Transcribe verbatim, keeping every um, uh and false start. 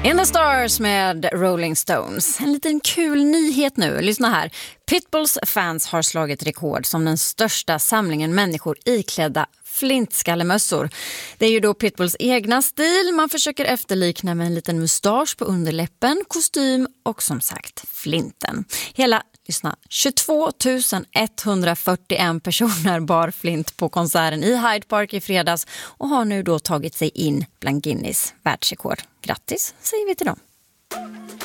In the Stars med Rolling Stones. En liten kul nyhet nu. Lyssna här. Pitbulls fans har slagit rekord som den största samlingen människor iklädda flintskallemössor. Det är ju då Pitbulls egna stil. Man försöker efterlikna med en liten mustasch på underläppen, kostym och som sagt flinten. Hela, lyssna, tjugotvå tusen etthundrafyrtioen personer bar flint på konserten i Hyde Park i fredags och har nu då tagit sig in bland Guinness världsrekord. Grattis, säger vi till dem.